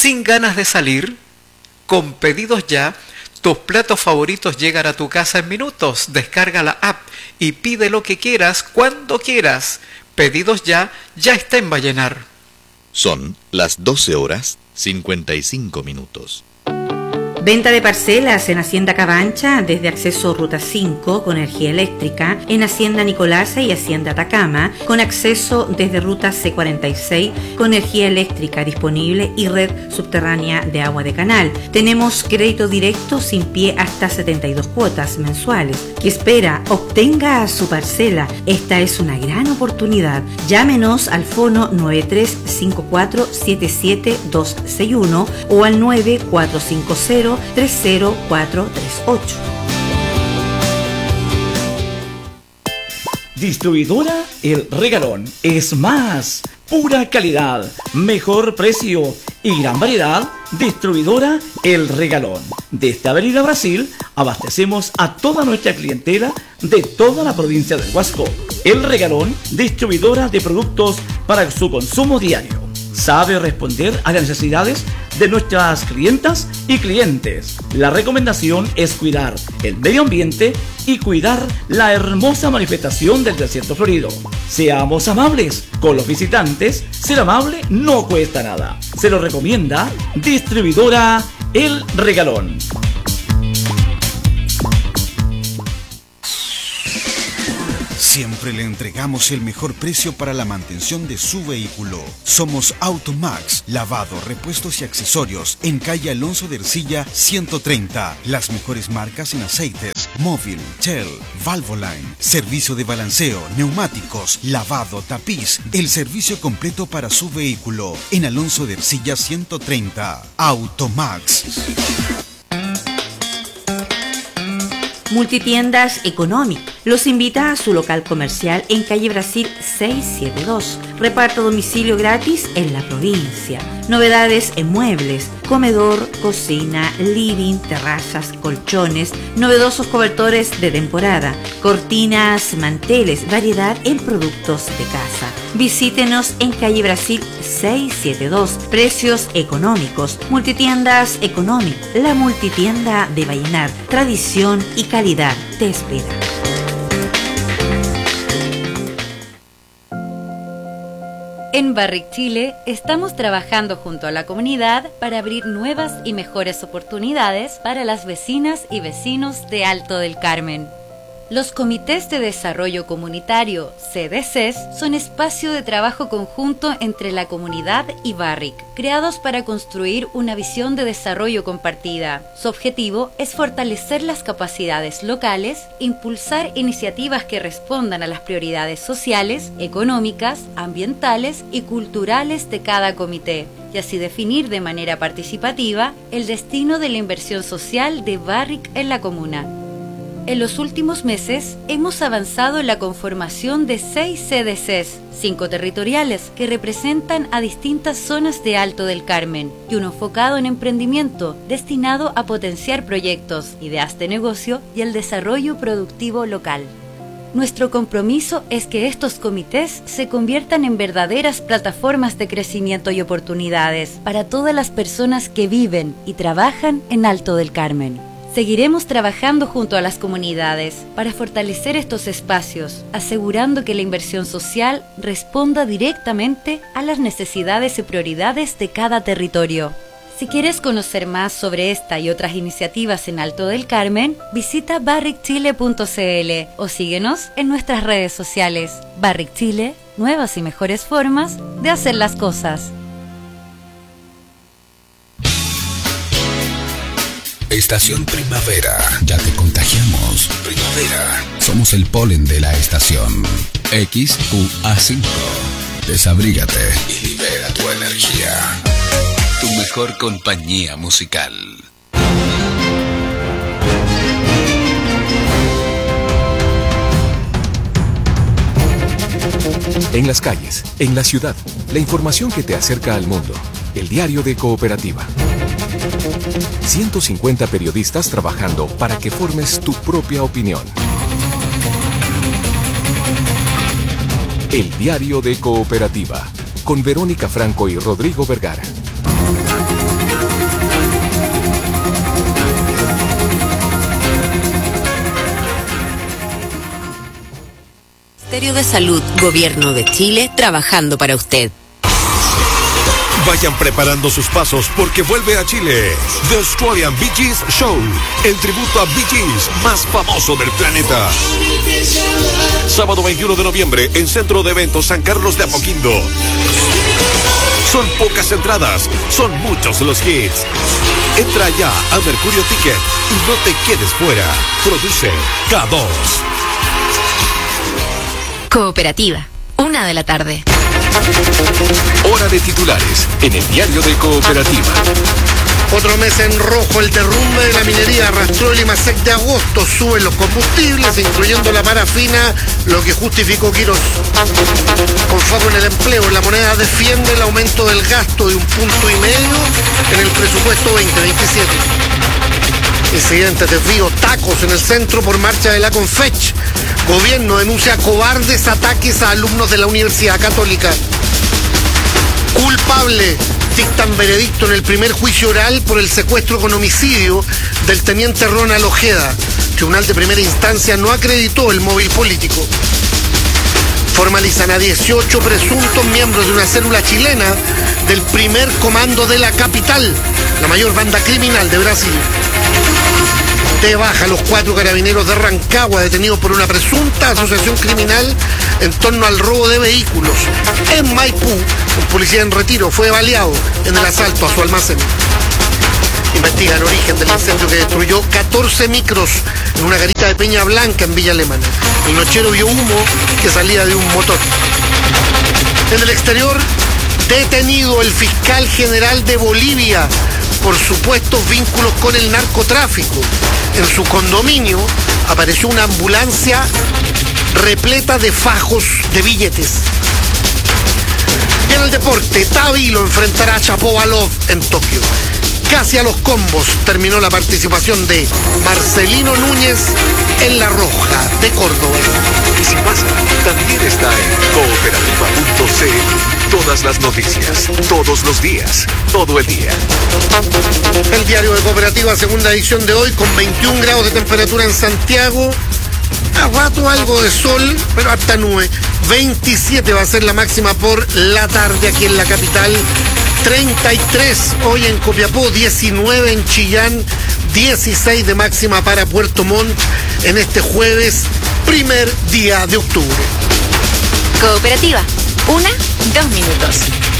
sin ganas de salir? Con Pedidos Ya, tus platos favoritos llegan a tu casa en minutos. Descarga la app y pide lo que quieras, cuando quieras. Pedidos Ya está en Vallenar. Son las 12:55. Venta de parcelas en Hacienda Cabancha desde acceso Ruta 5 con energía eléctrica, en Hacienda Nicolasa y Hacienda Atacama con acceso desde Ruta C46 con energía eléctrica disponible y red subterránea de agua de canal. Tenemos crédito directo sin pie hasta 72 cuotas mensuales. ¿Qué espera? Obtenga su parcela. Esta es una gran oportunidad. Llámenos al fono 9354-77261 o al 9450-30438. Distribuidora El Regalón es más, pura calidad, mejor precio y gran variedad. Distribuidora El Regalón. Desde Avenida Brasil abastecemos a toda nuestra clientela de toda la provincia del Huasco. El Regalón, distribuidora de productos para su consumo diario. Sabe responder a las necesidades de nuestras clientas y clientes. La recomendación es cuidar el medio ambiente y cuidar la hermosa manifestación del desierto florido. Seamos amables con los visitantes. Ser amable no cuesta nada. Se lo recomienda Distribuidora El Regalón. Siempre le entregamos el mejor precio para la mantención de su vehículo. Somos Automax, lavado, repuestos y accesorios en calle Alonso de Ercilla 130. Las mejores marcas en aceites, Móvil, Shell, Valvoline, servicio de balanceo, neumáticos, lavado, tapiz, el servicio completo para su vehículo en Alonso de Ercilla 130. Automax. Multitiendas Economic los invita a su local comercial en calle Brasil 672. Reparto a domicilio gratis en la provincia. Novedades en muebles, comedor, cocina, living, terrazas, colchones, novedosos cobertores de temporada, cortinas, manteles, variedad en productos de casa. Visítenos en calle Brasil 672. Precios económicos. Multitiendas Economic, la multitienda de Vallenar. Tradición y calidad te espera. En Barrick Chile estamos trabajando junto a la comunidad para abrir nuevas y mejores oportunidades para las vecinas y vecinos de Alto del Carmen. Los comités de desarrollo comunitario, CDCs, son espacio de trabajo conjunto entre la comunidad y Barrick, creados para construir una visión de desarrollo compartida. Su objetivo es fortalecer las capacidades locales, impulsar iniciativas que respondan a las prioridades sociales, económicas, ambientales y culturales de cada comité, y así definir de manera participativa el destino de la inversión social de Barrick en la comuna. En los últimos meses hemos avanzado en la conformación de 6 CDCs, 5 territoriales que representan a distintas zonas de Alto del Carmen y uno enfocado en emprendimiento destinado a potenciar proyectos, ideas de negocio y el desarrollo productivo local. Nuestro compromiso es que estos comités se conviertan en verdaderas plataformas de crecimiento y oportunidades para todas las personas que viven y trabajan en Alto del Carmen. Seguiremos trabajando junto a las comunidades para fortalecer estos espacios, asegurando que la inversión social responda directamente a las necesidades y prioridades de cada territorio. Si quieres conocer más sobre esta y otras iniciativas en Alto del Carmen, visita barrickchile.cl o síguenos en nuestras redes sociales. Barrick Chile, nuevas y mejores formas de hacer las cosas. Estación Primavera, ya te contagiamos. Primavera, somos el polen de la estación. XQA5. Desabrígate y libera tu energía. Tu mejor compañía musical. En las calles, en la ciudad, la información que te acerca al mundo. El diario de Cooperativa. 150 periodistas trabajando para que formes tu propia opinión. El diario de Cooperativa, con Verónica Franco y Rodrigo Vergara. Ministerio de Salud, Gobierno de Chile, trabajando para usted. Vayan preparando sus pasos porque vuelve a Chile The Australian Bee Gees Show, el tributo a Bee Gees más famoso del planeta. Sábado 21 de noviembre en Centro de Eventos San Carlos de Apoquindo. Son pocas entradas, son muchos los hits. Entra ya a Mercurio Ticket y no te quedes fuera. Produce K2. Cooperativa, 1:00 p.m. Hora de titulares en el diario de Cooperativa. Otro mes en rojo, el derrumbe de la minería arrastró el IMASEC de agosto. Suben los combustibles, incluyendo la parafina, lo que justificó Quirós. Con foco en el empleo, la moneda defiende el aumento del gasto de 1,5 puntos en el presupuesto 2027. Incidentes, desvíos, tacos en el centro por marcha de la Confech. Gobierno denuncia cobardes ataques a alumnos de la Universidad Católica. Culpable. Dictan veredicto en el primer juicio oral por el secuestro con homicidio del teniente Ronald Ojeda. Tribunal de primera instancia no acreditó el móvil político. Formalizan a 18 presuntos miembros de una célula chilena del primer comando de la capital, la mayor banda criminal de Brasil. De baja los 4 carabineros de Rancagua detenidos por una presunta asociación criminal en torno al robo de vehículos. En Maipú, un policía en retiro fue baleado en el asalto a su almacén. Investigan el origen del incendio que destruyó 14 micros en una garita de Peña Blanca en Villa Alemana. El nochero vio humo que salía de un motor. En el exterior, detenido el fiscal general de Bolivia por supuestos vínculos con el narcotráfico. En su condominio apareció una ambulancia repleta de fajos de billetes. Y en el deporte, Tavilo enfrentará a Chapovalov en Tokio. Casi a los combos terminó la participación de Marcelino Núñez en La Roja de Córdoba. Y sin más, también está en cooperativa.cl. Todas las noticias, todos los días, todo el día. El diario de Cooperativa, segunda edición de hoy, con 21 grados de temperatura en Santiago. A rato algo de sol, pero hasta nube. 27 va a ser la máxima por la tarde aquí en la capital. 33 hoy en Copiapó, 19 en Chillán, 16 de máxima para Puerto Montt en este jueves, primer día de octubre. Cooperativa, 2 minutos.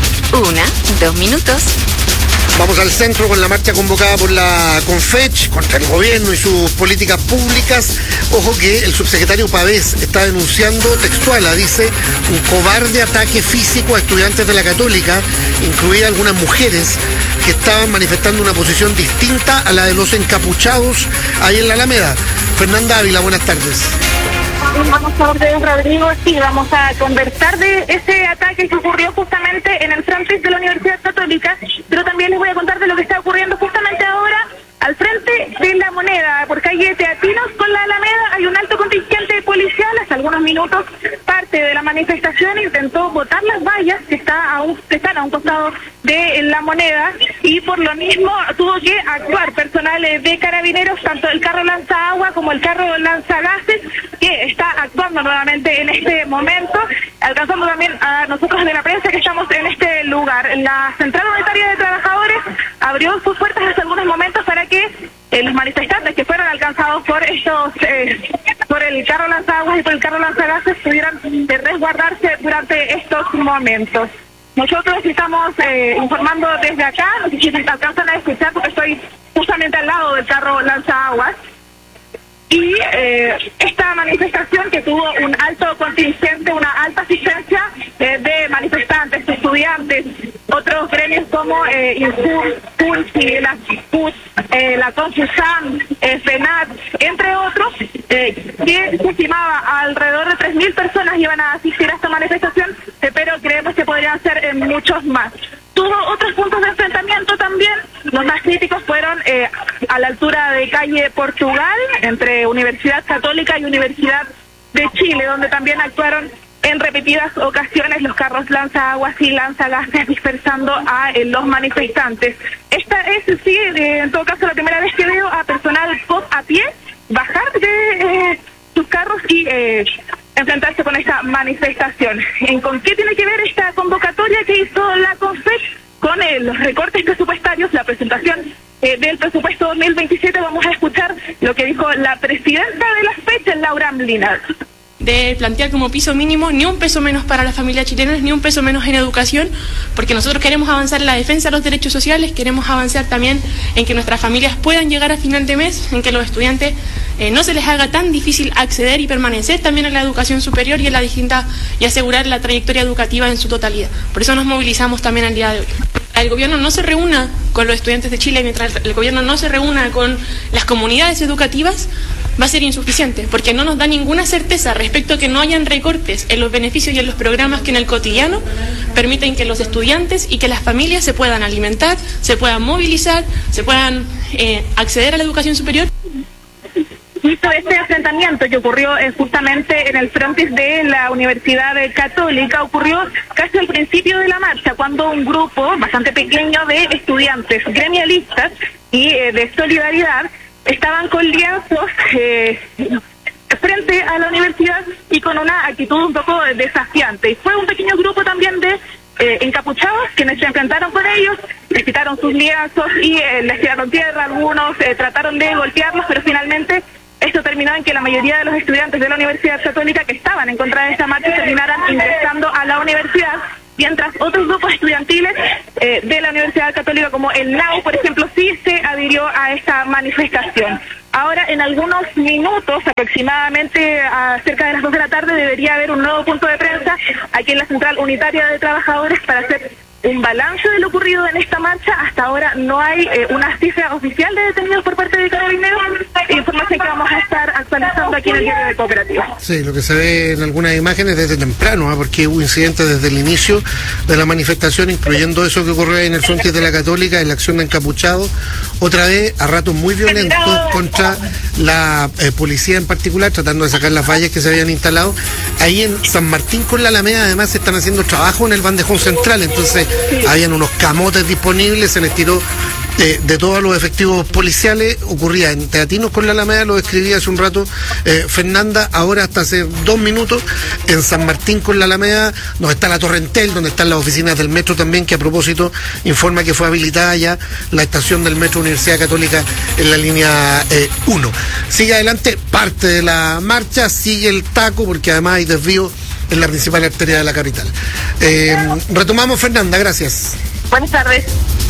2 minutos. Vamos al centro con la marcha convocada por la Confech contra el gobierno y sus políticas públicas. Ojo que el subsecretario Pavés está denunciando, textual, dice, un cobarde ataque físico a estudiantes de la Católica, incluidas algunas mujeres que estaban manifestando una posición distinta a la de los encapuchados ahí en la Alameda. Fernanda Ávila, buenas tardes. Buenas tardes, Rodrigo. Sí, vamos a conversar de ese ataque que ocurrió justamente en el frontis de la Universidad Católica, pero también les voy a contar de lo que está ocurriendo justamente ahora al frente de La Moneda, por calle Teatinos con la Alameda. Hay un alto contingente policial. Hace algunos minutos parte de la manifestación intentó botar las vallas que están a un costado de La Moneda, y por lo mismo tuvo que actuar personal de carabineros, tanto el carro lanzaagua como el carro lanzagases, que está actuando nuevamente en este momento, alcanzando también a nosotros de la prensa que estamos en este lugar. La Central Unitaria de Trabajadores abrió sus puertas hace algunos momentos para que los manifestantes que fueron alcanzados por por el carro lanzaguas y por el carro lanzagases pudieran resguardarse durante estos momentos. Nosotros estamos informando desde acá, no sé si se alcanzan a escuchar porque estoy justamente al lado del carro lanzaguas. Y esta manifestación que tuvo un alto contingente, una alta asistencia de manifestantes, estudiantes, otros gremios como INSUR, PULSI, la CIPUT, la CONFUSAM, FENAT, entre otros, que se estimaba alrededor de 3.000 personas iban a asistir a esta manifestación, pero creemos que podrían ser muchos más. Tuvo otros puntos de enfrentamiento también. Los más críticos fueron a la altura de calle Portugal, entre Universidad Católica y Universidad de Chile, donde también actuaron en repetidas ocasiones los carros lanzaaguas y lanzagases dispersando a los manifestantes. Esta es, sí, en todo caso, la primera vez que veo a personal a pie bajar de sus carros y enfrentarse con esta manifestación. ¿Con qué tiene que ver esta convocatoria que hizo la CONFET? Con los recortes presupuestarios, la presentación del presupuesto 2027, vamos a escuchar lo que dijo la presidenta de las fechas, Laura Amlina. De plantear como piso mínimo ni un peso menos para las familias chilenas, ni un peso menos en educación, porque nosotros queremos avanzar en la defensa de los derechos sociales, queremos avanzar también en que nuestras familias puedan llegar a final de mes, en que los estudiantes no se les haga tan difícil acceder y permanecer también en la educación superior y en la distinta y asegurar la trayectoria educativa en su totalidad. Por eso nos movilizamos también al día de hoy. El gobierno no se reúna con los estudiantes de Chile, mientras el gobierno no se reúna con las comunidades educativas, va a ser insuficiente, porque no nos da ninguna certeza respecto a que no hayan recortes en los beneficios y en los programas que en el cotidiano permiten que los estudiantes y que las familias se puedan alimentar, se puedan movilizar, se puedan acceder a la educación superior. Visto este enfrentamiento que ocurrió justamente en el frontis de la Universidad Católica, ocurrió casi al principio de la marcha, cuando un grupo bastante pequeño de estudiantes gremialistas y de solidaridad estaban con lienzos frente a la universidad y con una actitud un poco desafiante. Y fue un pequeño grupo también de encapuchados quienes se enfrentaron con ellos, les quitaron sus lienzos y les tiraron tierra, algunos trataron de golpearlos, pero finalmente esto terminó en que la mayoría de los estudiantes de la Universidad Católica que estaban en contra de esta marcha terminaran ingresando a la universidad, mientras otros grupos estudiantiles de la Universidad Católica, como el NAU, por ejemplo, sí se adhirió a esta manifestación. Ahora, en algunos minutos, aproximadamente a cerca de las 2 de la tarde, debería haber un nuevo punto de prensa aquí en la Central Unitaria de Trabajadores para hacer un balance de lo ocurrido en esta marcha. Hasta ahora no hay una cifra oficial de detenidos por parte de Carabineros, información que vamos a estar actualizando aquí en el diario de Cooperativa. Sí, lo que se ve en algunas imágenes desde temprano, porque hubo incidentes desde el inicio de la manifestación, incluyendo eso que ocurrió en el frontis de la Católica, en la acción de encapuchados, otra vez a ratos muy violentos contra la policía en particular, tratando de sacar las vallas que se habían instalado. Ahí en San Martín con la Alameda además se están haciendo trabajo en el bandejón central, entonces habían unos camotes disponibles, se les tiró de todos los efectivos policiales. Ocurría en Teatinos con la Alameda, lo describía hace un rato Fernanda, ahora hasta hace 2 minutos en San Martín con la Alameda, donde está la Torrentel, donde están las oficinas del metro también, que a propósito informa que fue habilitada ya la estación del metro Universidad Católica en la línea 1. Sigue adelante parte de la marcha, sigue el taco, porque además hay desvío en la principal arteria de la capital. Retomamos, Fernanda, gracias. Buenas tardes.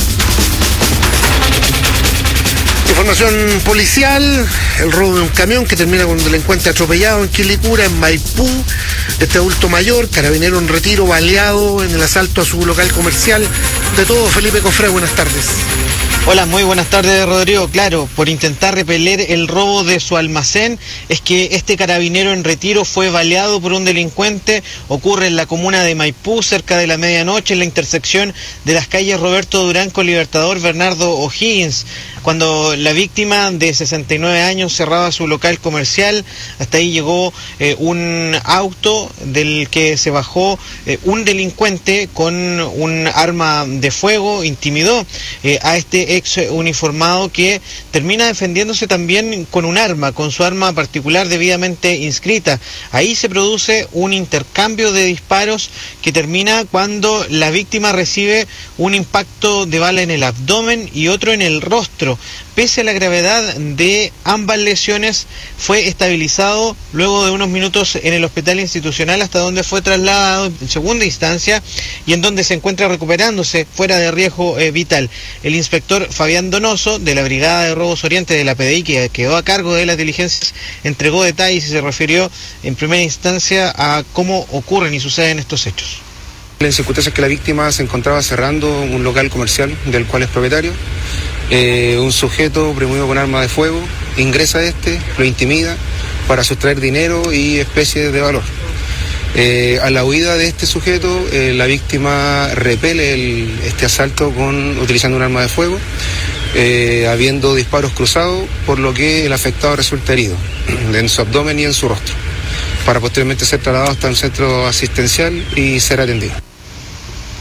Información policial, el robo de un camión que termina con un delincuente atropellado en Quilicura, en Maipú. Este adulto mayor, carabinero en retiro, baleado en el asalto a su local comercial. De todo, Felipe Cofré, buenas tardes. Hola, muy buenas tardes, Rodrigo. Claro, por intentar repeler el robo de su almacén, es que este carabinero en retiro fue baleado por un delincuente. Ocurre en la comuna de Maipú, cerca de la medianoche, en la intersección de las calles Roberto Durán con Libertador Bernardo O'Higgins, cuando la víctima de 69 años cerraba su local comercial. Hasta ahí llegó un auto del que se bajó un delincuente con un arma de fuego, intimidó a este ex uniformado, que termina defendiéndose también con un arma, con su arma particular debidamente inscrita. Ahí se produce un intercambio de disparos que termina cuando la víctima recibe un impacto de bala en el abdomen y otro en el rostro. Pese a la gravedad de ambas lesiones, fue estabilizado luego de unos minutos en el hospital institucional, hasta donde fue trasladado en segunda instancia y en donde se encuentra recuperándose fuera de riesgo vital. El inspector Fabián Donoso, de la Brigada de Robos Oriente de la PDI, que quedó a cargo de las diligencias, entregó detalles y se refirió en primera instancia a cómo ocurren y suceden estos hechos. La circunstancia es que la víctima se encontraba cerrando un local comercial del cual es propietario. Un sujeto premunido con arma de fuego ingresa lo intimida para sustraer dinero y especies de valor. A la huida de este sujeto, la víctima repele este asalto utilizando un arma de fuego, habiendo disparos cruzados, por lo que el afectado resulta herido en su abdomen y en su rostro, para posteriormente ser trasladado hasta un centro asistencial y ser atendido.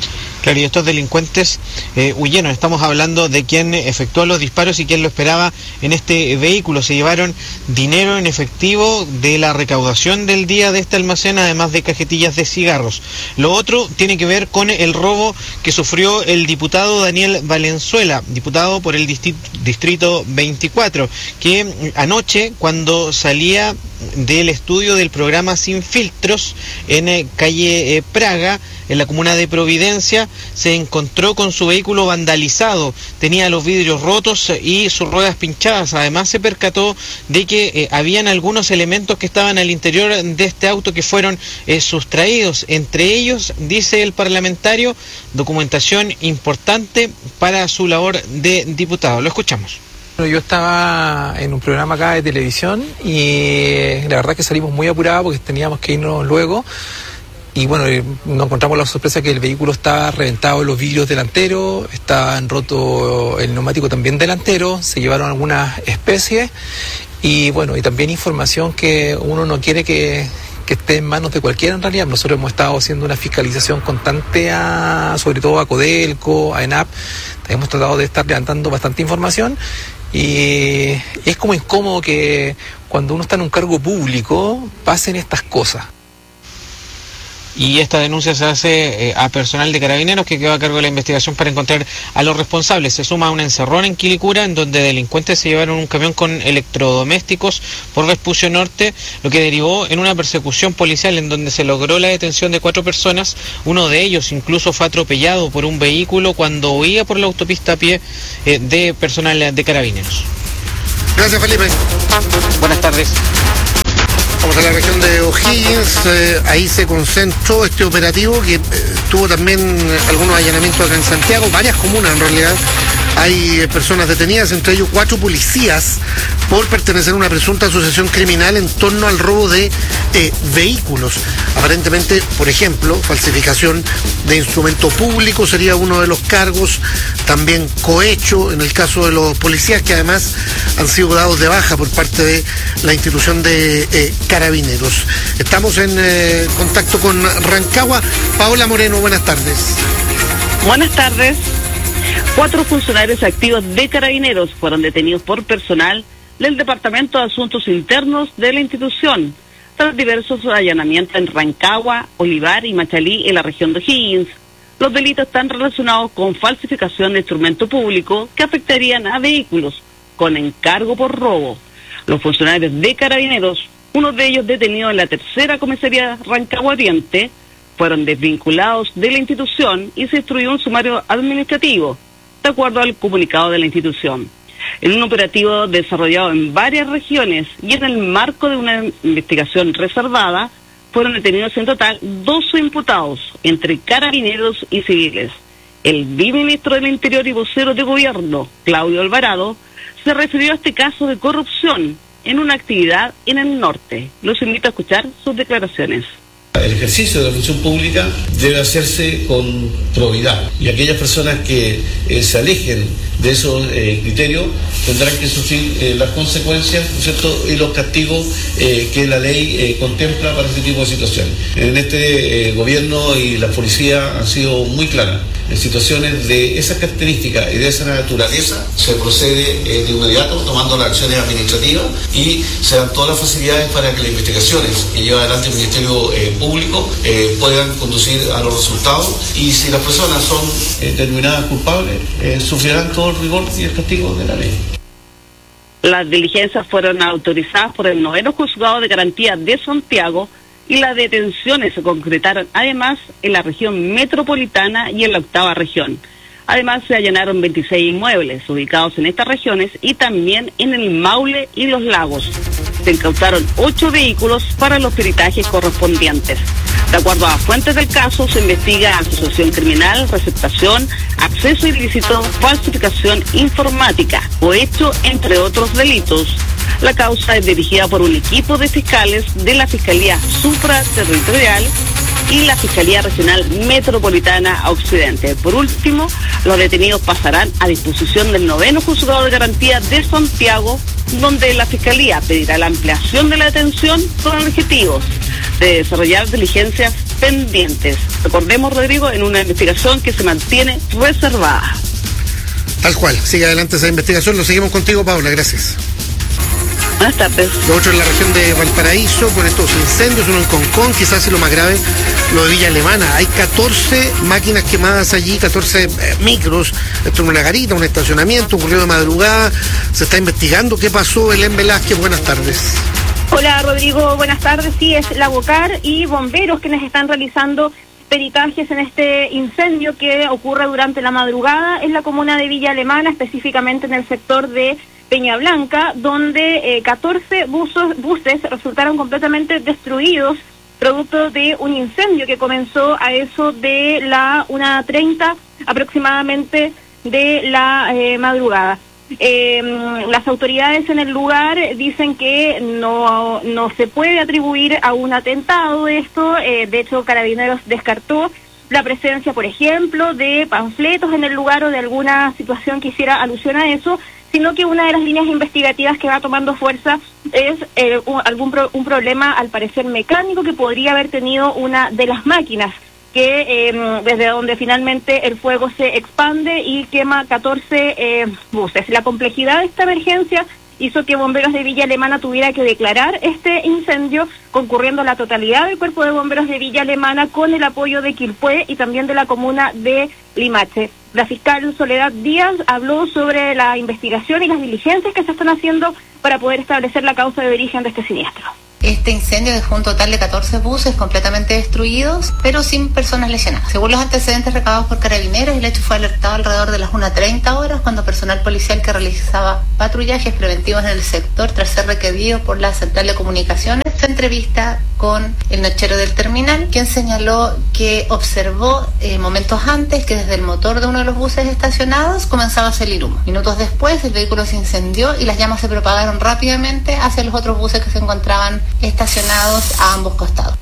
Claro, y estos delincuentes huyeron. Estamos hablando de quien efectuó los disparos y quien lo esperaba en este vehículo. Se llevaron dinero en efectivo de la recaudación del día de este almacén, además de cajetillas de cigarros. Lo otro tiene que ver con el robo que sufrió el diputado Daniel Valenzuela, diputado por el distrito 24, que anoche, cuando salía del estudio del programa Sin Filtros en calle Praga, en la comuna de Providencia, se encontró con su vehículo vandalizado. Tenía los vidrios rotos y sus ruedas pinchadas. Además se percató de que habían algunos elementos que estaban al interior de este auto que fueron sustraídos. Entre ellos, dice el parlamentario, documentación importante para su labor de diputado. Lo escuchamos. Yo estaba en un programa acá de televisión y la verdad que salimos muy apurados porque teníamos que irnos luego. Y bueno, nos encontramos la sorpresa que el vehículo estaba reventado en los vidrios delanteros, estaban roto el neumático también delantero, se llevaron algunas especies y bueno, y también información que uno no quiere que esté en manos de cualquiera en realidad. Nosotros hemos estado haciendo una fiscalización constante sobre todo a Codelco, a ENAP, hemos tratado de estar levantando bastante información y es como incómodo que cuando uno está en un cargo público pasen estas cosas. Y esta denuncia se hace a personal de Carabineros que quedó a cargo de la investigación para encontrar a los responsables. Se suma a un encerrón en Quilicura, en donde delincuentes se llevaron un camión con electrodomésticos por Vespucio Norte, lo que derivó en una persecución policial en donde se logró la detención de 4 personas. Uno de ellos incluso fue atropellado por un vehículo cuando huía por la autopista a pie de personal de Carabineros. Gracias, Felipe. Buenas tardes. Vamos a la región de O'Higgins, ahí se concentró este operativo que tuvo también algunos allanamientos acá en Santiago, varias comunas en realidad. Hay personas detenidas, entre ellos 4 policías, por pertenecer a una presunta asociación criminal en torno al robo de vehículos. Aparentemente, por ejemplo, falsificación de instrumento público sería uno de los cargos, también cohecho en el caso de los policías que además han sido dados de baja por parte de la institución de Carabineros. Estamos en contacto con Rancagua. Paola Moreno, buenas tardes. Buenas tardes. 4 funcionarios activos de Carabineros fueron detenidos por personal del Departamento de Asuntos Internos de la institución, tras diversos allanamientos en Rancagua, Olivar y Machalí en la región de O'Higgins. Los delitos están relacionados con falsificación de instrumento público que afectarían a vehículos con encargo por robo. Los funcionarios de Carabineros, uno de ellos detenido en la 3ª comisaría Rancagua Oriente, fueron desvinculados de la institución y se instruyó un sumario administrativo, de acuerdo al comunicado de la institución. En un operativo desarrollado en varias regiones y en el marco de una investigación reservada, fueron detenidos en total 12 imputados, entre carabineros y civiles. El viceministro del Interior y vocero de gobierno, Claudio Alvarado, se refirió a este caso de corrupción en una actividad en el norte. Los invito a escuchar sus declaraciones. El ejercicio de la función pública debe hacerse con probidad y aquellas personas que se alejen de esos criterios tendrán que sufrir las consecuencias, ¿no es cierto?, y los castigos que la ley contempla para este tipo de situaciones. En este gobierno y la policía han sido muy claras. En situaciones de esas características y de esa naturaleza se procede de inmediato tomando las acciones administrativas y se dan todas las facilidades para que las investigaciones que lleva adelante el Ministerio Público puedan conducir a los resultados, y si las personas son determinadas culpables sufrirán todo el rigor y el castigo de la ley. Las diligencias fueron autorizadas por el 9º Juzgado de Garantía de Santiago y las detenciones se concretaron además en la región metropolitana y en la 8ª región. Además se allanaron 26 inmuebles ubicados en estas regiones y también en el Maule y Los Lagos. Se incautaron 8 vehículos para los peritajes correspondientes. De acuerdo a fuentes del caso, se investiga asociación criminal, receptación, acceso ilícito, falsificación informática, cohecho, entre otros delitos. La causa es dirigida por un equipo de fiscales de la Fiscalía Supraterritorial y la Fiscalía Regional Metropolitana Occidente. Por último, los detenidos pasarán a disposición del 9º Juzgado de Garantía de Santiago, donde la Fiscalía pedirá la ampliación de la detención con objetivos de desarrollar diligencias pendientes. Recordemos, Rodrigo, en una investigación que se mantiene reservada. Tal cual, sigue adelante esa investigación. Lo seguimos contigo, Paula, gracias. Buenas tardes. Lo otro en la región de Valparaíso, por estos incendios, uno en Concón, quizás lo más grave, lo de Villa Alemana. Hay 14 máquinas quemadas allí, 14 micros. Esto es una garita, un estacionamiento, ocurrió de madrugada. Se está investigando qué pasó. Belén Velázquez, buenas tardes. Hola, Rodrigo, buenas tardes. Sí, es la Bocar y bomberos quienes están realizando peritajes en este incendio que ocurre durante la madrugada en la comuna de Villa Alemana, específicamente en el sector de Peña Blanca, donde 14 buses resultaron completamente destruidos producto de un incendio que comenzó a eso de la 1:30 aproximadamente de la madrugada. Las autoridades en el lugar dicen que no se puede atribuir a un atentado esto. De hecho, Carabineros descartó la presencia, por ejemplo, de panfletos en el lugar o de alguna situación que hiciera alusión a eso, sino que una de las líneas investigativas que va tomando fuerza es un problema, al parecer mecánico, que podría haber tenido una de las máquinas, que desde donde finalmente el fuego se expande y quema 14 buses. La complejidad de esta emergencia hizo que bomberos de Villa Alemana tuviera que declarar este incendio, concurriendo la totalidad del cuerpo de bomberos de Villa Alemana con el apoyo de Quilpué y también de la comuna de Limache. La fiscal Soledad Díaz habló sobre la investigación y las diligencias que se están haciendo para poder establecer la causa de origen de este siniestro. Este incendio dejó un total de 14 buses completamente destruidos, pero sin personas lesionadas. Según los antecedentes recabados por Carabineros, el hecho fue alertado alrededor de las 1:30 horas, cuando personal policial que realizaba patrullajes preventivos en el sector, tras ser requerido por la central de comunicaciones, fue entrevista con el nochero del terminal, quien señaló que observó momentos antes que desde el motor de uno de los buses estacionados comenzaba a salir humo. Minutos después, el vehículo se incendió y las llamas se propagaron rápidamente hacia los otros buses que se encontraban estacionados a ambos costados.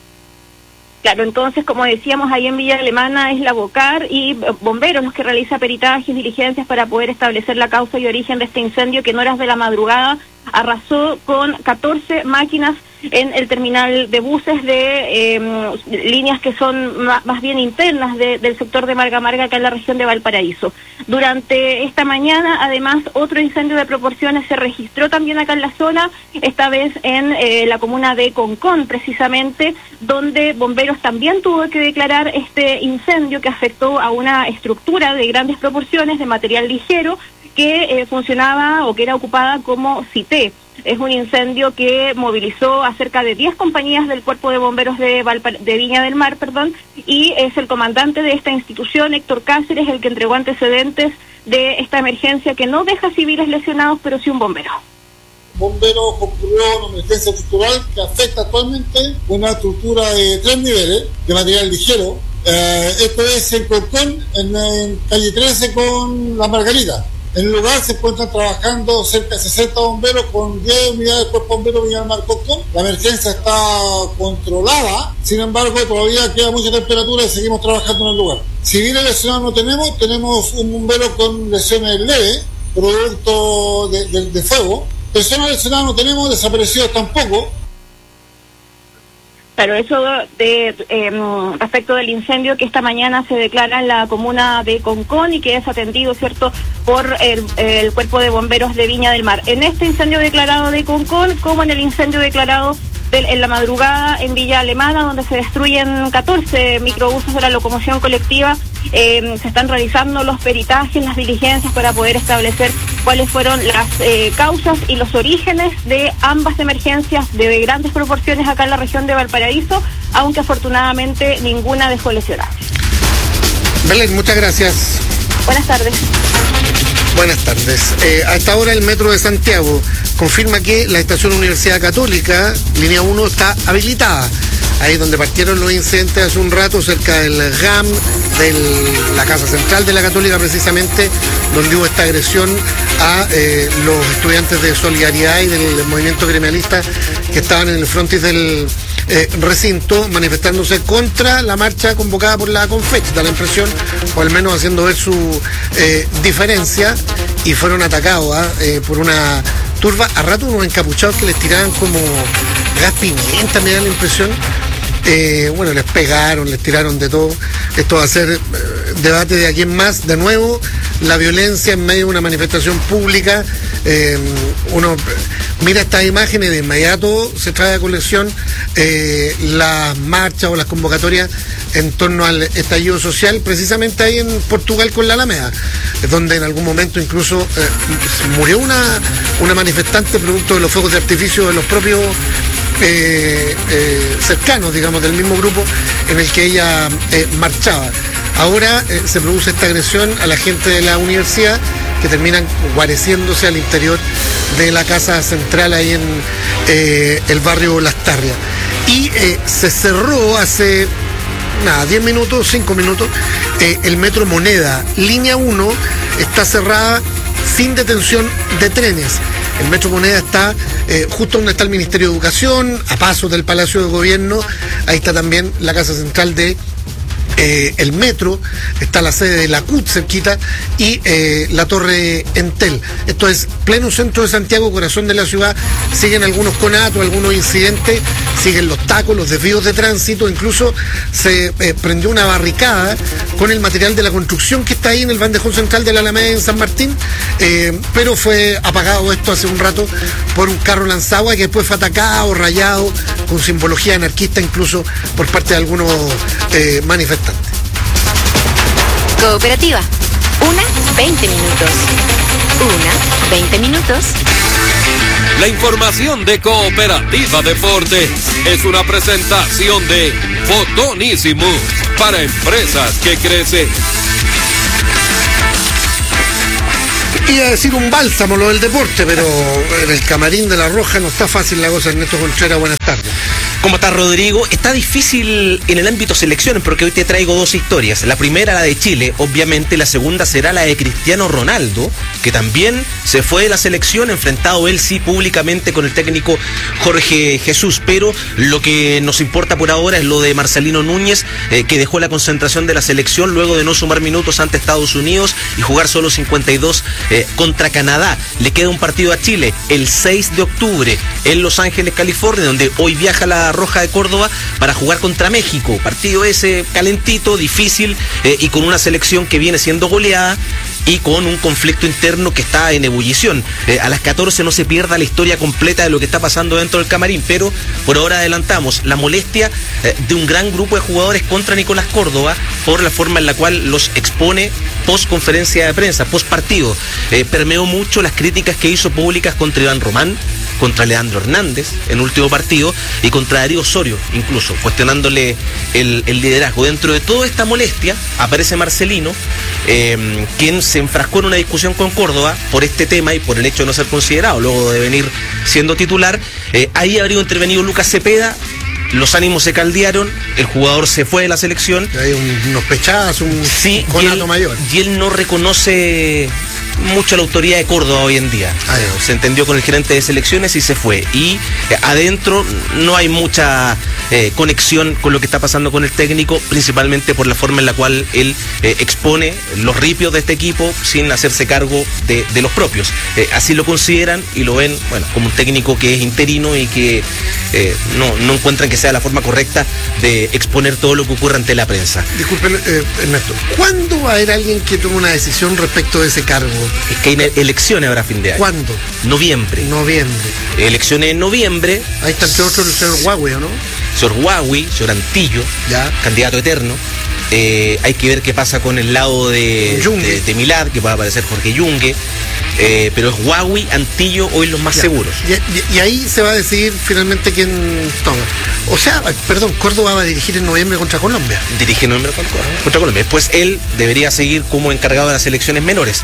Claro, entonces, como decíamos, ahí en Villa Alemana es la Bocar y bomberos los que realiza peritajes, diligencias para poder establecer la causa y origen de este incendio que en horas de la madrugada arrasó con 14 máquinas en el terminal de buses de líneas que son más bien internas del sector de Marga Marga, acá en la región de Valparaíso. Durante esta mañana, además, otro incendio de proporciones se registró también acá en la zona, esta vez en la comuna de Concón, precisamente, donde bomberos también tuvo que declarar este incendio que afectó a una estructura de grandes proporciones de material ligero que funcionaba o que era ocupada como CITE. Es un incendio que movilizó a cerca de 10 compañías del Cuerpo de Bomberos de Viña del Mar, y es el comandante de esta institución, Héctor Cáceres, el que entregó antecedentes de esta emergencia que no deja civiles lesionados, pero sí un bombero. Bombero concurrió una emergencia estructural que afecta actualmente una estructura de 3 niveles de material ligero. Esto es en Concón, en calle 13 con La Margarita. En el lugar se encuentran trabajando cerca de 60 bomberos con 10 unidades del Cuerpo Bombero Villa del Mar Concón. La emergencia está controlada, sin embargo todavía queda mucha temperatura y seguimos trabajando en el lugar. Civiles lesionados no tenemos un bombero con lesiones leves, producto de fuego. Personas lesionadas no tenemos, desaparecidos tampoco. Pero eso respecto del incendio que esta mañana se declara en la comuna de Concón y que es atendido, ¿cierto?, por el Cuerpo de Bomberos de Viña del Mar. En este incendio declarado de Concón, como en el incendio declarado en la madrugada en Villa Alemana, donde se destruyen 14 microbuses de la locomoción colectiva, se están realizando los peritajes, las diligencias para poder establecer cuáles fueron las causas y los orígenes de ambas emergencias de grandes proporciones acá en la región de Valparaíso, aunque afortunadamente ninguna dejó lesionada. Belén, muchas gracias. Buenas tardes. Buenas tardes. A esta hora el Metro de Santiago confirma que la estación Universidad Católica, línea 1, está habilitada. Ahí es donde partieron los incidentes hace un rato, cerca del GAM, de la Casa Central de la Católica, precisamente, donde hubo esta agresión a los estudiantes de Solidaridad y del movimiento gremialista que estaban en el frontis del recinto, manifestándose contra la marcha convocada por la Confex, da la impresión, o al menos haciendo ver su diferencia, y fueron atacados por una turba, a rato unos encapuchados que les tiraban como gas pimienta, me da la impresión. bueno, les pegaron, les tiraron de todo. Esto va a ser debate de aquí en más. De nuevo, la violencia en medio de una manifestación pública. Uno mira estas imágenes y de inmediato se trae a colección las marchas o las convocatorias en torno al estallido social, precisamente ahí en Portugal con la Alameda, donde en algún momento incluso murió una manifestante producto de los fuegos de artificio de los propios cercanos, digamos, del mismo grupo en el que ella marchaba. Ahora se produce esta agresión a la gente de la universidad, que terminan guareciéndose al interior de la casa central ahí en el barrio Lastarria. Y se cerró hace 10 minutos, 5 minutos, el metro Moneda, línea 1, está cerrada sin detención de trenes. El metro Moneda está justo donde está el Ministerio de Educación, a pasos del Palacio de Gobierno. Ahí está también la casa central de el metro, está la sede de la CUT cerquita y la torre Entel. Esto es pleno centro de Santiago, corazón de la ciudad. Siguen algunos conatos, algunos incidentes, siguen los tacos, los desvíos de tránsito. Incluso se prendió una barricada con el material de la construcción que está ahí en el bandejón central de la Alameda en San Martín, pero fue apagado esto hace un rato por un carro lanzagua que después fue atacado, rayado, con simbología anarquista incluso por parte de algunos manifestantes. Cooperativa. 20 minutos. 20 minutos. La información de Cooperativa Deportes es una presentación de Fotonísimo para empresas que crecen. Iba a decir un bálsamo lo del deporte, pero en el camarín de La Roja no está fácil la cosa. Ernesto Contreras, buenas tardes. ¿Cómo estás, Rodrigo? Está difícil en el ámbito selecciones porque hoy te traigo dos historias. La primera, la de Chile, obviamente. La segunda será la de Cristiano Ronaldo, que también se fue de la selección, enfrentado él sí públicamente con el técnico Jorge Jesús. Pero lo que nos importa por ahora es lo de Marcelino Núñez, que dejó la concentración de la selección luego de no sumar minutos ante Estados Unidos y jugar solo 52 contra Canadá. Le queda un partido a Chile el 6 de octubre en Los Ángeles, California, donde hoy viaja la Roja de Córdoba para jugar contra México. Partido ese calentito, difícil, y con una selección que viene siendo goleada y con un conflicto interno que está en ebullición. A las 14 no se pierda la historia completa de lo que está pasando dentro del camarín, pero por ahora adelantamos la molestia de un gran grupo de jugadores contra Nicolás Córdoba por la forma en la cual los expone post conferencia de prensa, post partido. Permeó mucho las críticas que hizo públicas contra Iván Román, contra Leandro Hernández en último partido y contra Darío Osorio, incluso cuestionándole el liderazgo. Dentro de toda esta molestia aparece Marcelino, quien se enfrascó en una discusión con Córdoba por este tema y por el hecho de no ser considerado luego de venir siendo titular. Ahí habría intervenido Lucas Cepeda. Los ánimos se caldearon, el jugador se fue de la selección. Hay unos pechazos, un conato mayor. Y él no reconoce mucho la autoridad de Córdoba hoy en día. Se entendió con el gerente de selecciones y se fue. Y adentro no hay mucha conexión con lo que está pasando con el técnico, principalmente por la forma en la cual él expone los ripios de este equipo sin hacerse cargo de los propios. Así lo consideran y lo ven, bueno, como un técnico que es interino y que no encuentran que sea la forma correcta de exponer todo lo que ocurre ante la prensa. Disculpen, Ernesto, ¿cuándo va a haber alguien que tome una decisión respecto de ese cargo? Es que hay elecciones ahora a fin de año. ¿Cuándo? Noviembre. Elecciones en noviembre. Ahí está entre otros el señor Huawei, ¿o no? Señor Huawei, señor Antillo, ya, candidato eterno. Hay que ver qué pasa con el lado de Milad, que va a aparecer Jorge Yungue. Pero es Huawei, Antillo, hoy los más seguros. Y ahí se va a decidir finalmente quién toma. O sea, perdón, Córdoba va a dirigir en noviembre contra Colombia. Dirige en noviembre contra Colombia. Después él debería seguir como encargado de las selecciones menores.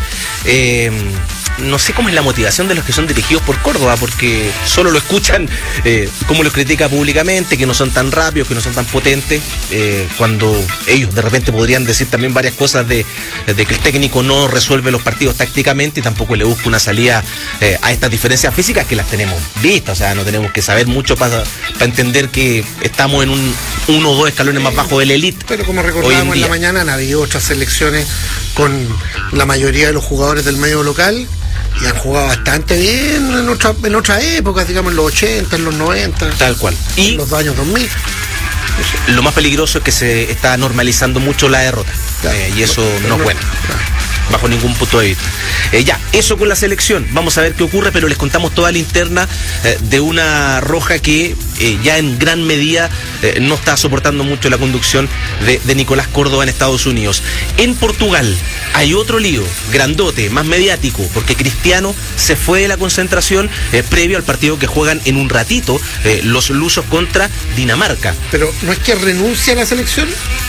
No sé cómo es la motivación de los que son dirigidos por Córdoba, porque solo lo escuchan cómo los critica públicamente, que no son tan rápidos, que no son tan potentes, cuando ellos de repente podrían decir también varias cosas de que el técnico no resuelve los partidos tácticamente y tampoco le busca una salida a estas diferencias físicas que las tenemos vistas. O sea, no tenemos que saber mucho para entender que estamos en un 1 o 2 escalones más bajo de la élite. Pero como recordábamos en la mañana, han habido otras selecciones con la mayoría de los jugadores del medio local y han jugado bastante bien en otras épocas, digamos en los 80, en los 90. Tal cual. Y en los años 2000. Lo más peligroso es que se está normalizando mucho la derrota. Y eso no es bueno. Bajo ningún punto de vista. Ya, eso con la selección. Vamos a ver qué ocurre, pero les contamos toda la interna de una roja que ya en gran medida no está soportando mucho la conducción de Nicolás Córdoba en Estados Unidos. En Portugal hay otro lío, grandote, más mediático, porque Cristiano se fue de la concentración previo al partido que juegan en un ratito los lusos contra Dinamarca. Pero ¿no es que renuncia a la selección?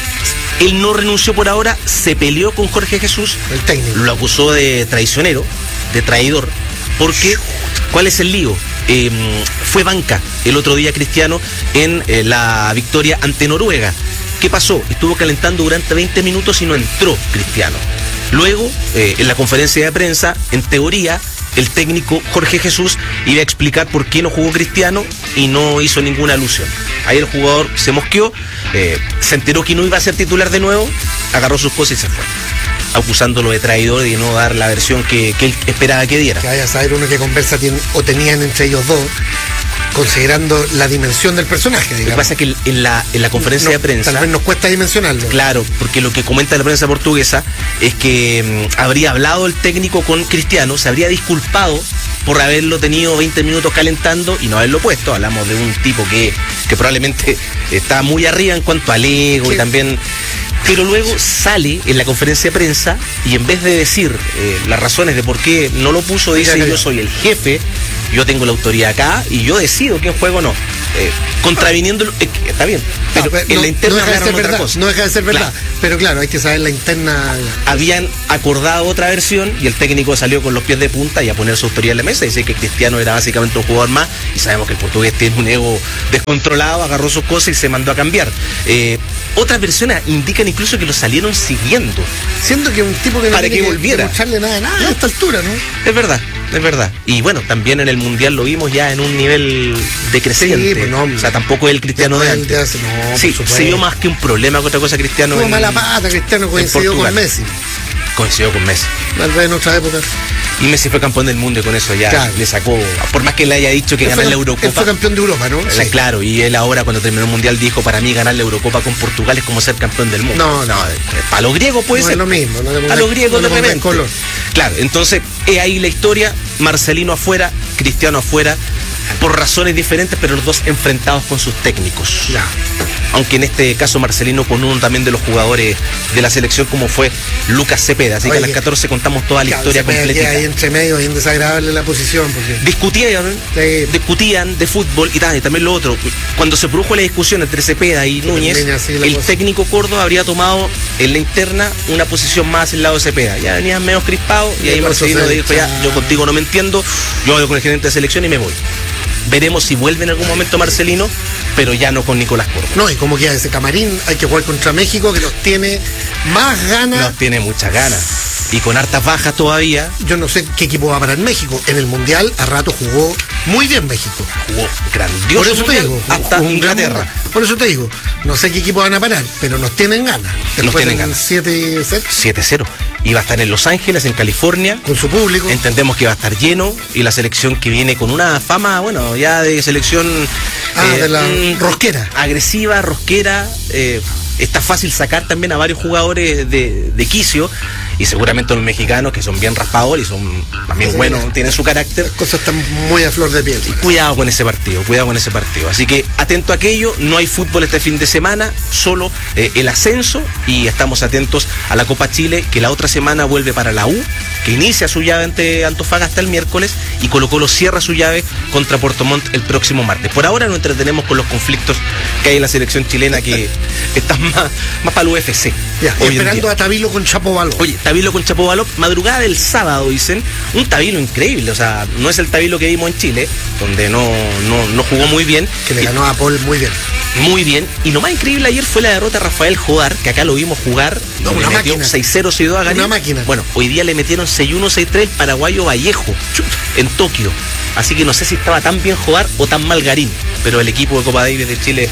Él no renunció por ahora, se peleó con Jorge Jesús, el técnico. Lo acusó de traicionero, de traidor, porque ¿cuál es el lío? Fue banca el otro día Cristiano en la victoria ante Noruega. ¿Qué pasó? Estuvo calentando durante 20 minutos y no entró Cristiano. Luego, en la conferencia de prensa, en teoría, el técnico Jorge Jesús iba a explicar por qué no jugó Cristiano y no hizo ninguna alusión. Ahí el jugador se mosqueó, se enteró que no iba a ser titular de nuevo, agarró sus cosas y se fue, acusándolo de traidor y de no dar la versión que él esperaba que diera. Que vaya a saber uno qué conversa tenían entre ellos dos, considerando la dimensión del personaje, digamos. Lo que pasa es que en la conferencia de prensa... Tal vez nos cuesta dimensionarlo. Claro, porque lo que comenta la prensa portuguesa es que habría hablado el técnico con Cristiano, se habría disculpado por haberlo tenido 20 minutos calentando y no haberlo puesto. Hablamos de un tipo que probablemente está muy arriba en cuanto al ego y también... Pero luego sale en la conferencia de prensa y en vez de decir las razones de por qué no lo puso, dice: yo soy el jefe, yo tengo la autoridad acá y yo decido quién juega o no. Contraviniendo, está bien, pero en la interna no deja de ser verdad, cosa. No deja de ser verdad, claro. Pero claro, hay que saber la interna. Habían acordado otra versión y el técnico salió con los pies de punta y a poner su autoridad en la mesa y dice que Cristiano era básicamente un jugador más, y sabemos que el portugués tiene un ego descontrolado, agarró sus cosas y se mandó a cambiar. Otras versiones indican incluso que lo salieron siguiendo, siendo que un tipo que no para que volviera, no echarle nada a esta altura, ¿no? Es verdad. Y bueno, también en el Mundial lo vimos ya en un nivel decreciente. Sí, pues no, o sea, tampoco es el Cristiano de antes. No, sí, se vio más que un problema que otra cosa Cristiano. Tuvo mala pata, Cristiano coincidió con Messi. Coincidió con Messi. Tal vez en otra época. Y Messi fue campeón del mundo y con eso ya le sacó, por más que le haya dicho que ganar la Eurocopa. Él fue campeón de Europa, ¿no? Sí. Claro, y él ahora cuando terminó el Mundial dijo: para mí ganar la Eurocopa con Portugal es como ser campeón del mundo. No. Para los griegos puede ser. Es lo mismo. A los griegos de repente. Claro, entonces es ahí la historia. Marcelino afuera, Cristiano afuera, por razones diferentes, pero los dos enfrentados con sus técnicos. Ya. Aunque en este caso Marcelino con uno también de los jugadores de la selección, como fue Lucas Cepeda. Así que a las 14 contamos toda la historia completa. Ahí entre medio es indesagradable la posición. Porque... Discutían de fútbol y también lo otro. Cuando se produjo la discusión entre Cepeda y Núñez, el técnico Córdoba habría tomado en la interna una posición más al lado de Cepeda. Ya venían medio crispados y ahí Marcelino dijo: ya, yo contigo no me entiendo, yo hablo con el gerente de selección y me voy. Veremos si vuelve en algún momento Marcelino, pero ya no con Nicolás Córdoba. No, y como queda ese camarín, hay que jugar contra México, que nos tiene más ganas. Nos tiene muchas ganas. Y con hartas bajas todavía. Yo no sé qué equipo va a parar México. En el Mundial a rato jugó muy bien México. Jugó grandioso. Por eso te digo, hasta Inglaterra. Por eso te digo, no sé qué equipo van a parar, pero nos tienen ganas. Nos tienen ganas. 7-0. Y va a estar en Los Ángeles, en California. Con su público. Entendemos que va a estar lleno. Y la selección que viene con una fama, bueno, ya de selección... de la rosquera. Agresiva, rosquera. Está fácil sacar también a varios jugadores de quicio. Y seguramente los mexicanos, que son bien raspadores y son también buenos, tienen su carácter. Las cosas están muy a flor de piel. Cuidado con ese partido. Así que atento a aquello. No hay fútbol este fin de semana, solo el ascenso. Y estamos atentos a la Copa Chile, que la otra semana vuelve para la U, que inicia su llave ante Antofagasta el miércoles, y Colo-Colo cierra su llave contra Puerto Montt el próximo martes. Por ahora nos entretenemos con los conflictos que hay en la selección chilena, que están más para el UFC. Ya, esperando a Tabilo con Chapovalov. Oye, Tabilo con Chapovalov, madrugada del sábado, dicen, un Tabilo increíble. O sea, no es el Tabilo que vimos en Chile, donde no jugó muy bien. Que le ganó a Paul muy bien. Muy bien. Y lo más increíble ayer fue la derrota de Rafael Jodar, que acá lo vimos jugar. No, una máquina. 6-0, 6-2 a Garín. Una máquina. Bueno, hoy día le metieron 6-1, 6-3 el paraguayo Vallejo en Tokio. Así que no sé si estaba tan bien Jodar o tan mal Garín. Pero el equipo de Copa Davis de Chile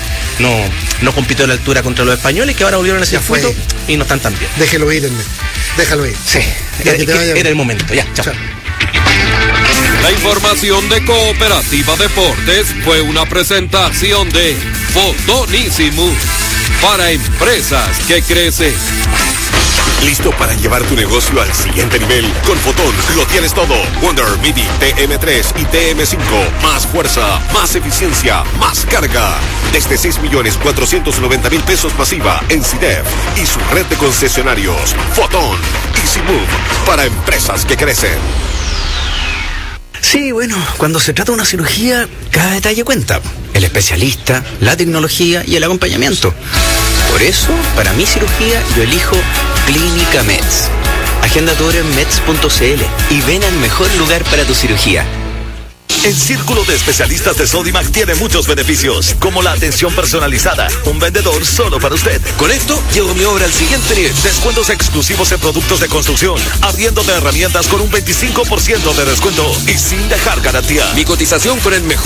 no compitió a la altura contra los españoles, que ahora volvieron a ese circuito y no están tan bien. Déjalo ir, déjalo ir. Sí, era el momento. Ya, chao. La información de Cooperativa Deportes fue una presentación de Fotonísimo para empresas que crecen. ¿Listo para llevar tu negocio al siguiente nivel? Con Fotón lo tienes todo. Wonder, MIDI, TM3 y TM5. Más fuerza, más eficiencia, más carga. Desde 6.490.000 pesos pasiva en CIDEF y su red de concesionarios. Fotón, Easy Move para empresas que crecen. Sí, bueno, cuando se trata de una cirugía, cada detalle cuenta. El especialista, la tecnología y el acompañamiento. Por eso, para mi cirugía, yo elijo Clínica Meds. Agenda tu hora en meds.cl y ven al mejor lugar para tu cirugía. El Círculo de Especialistas de Sodimac tiene muchos beneficios, como la atención personalizada, un vendedor solo para usted. Con esto, llevo mi obra al siguiente nivel. Descuentos exclusivos en productos de construcción, arriendo de herramientas con un 25% de descuento y sin dejar garantía. Mi cotización con el mejor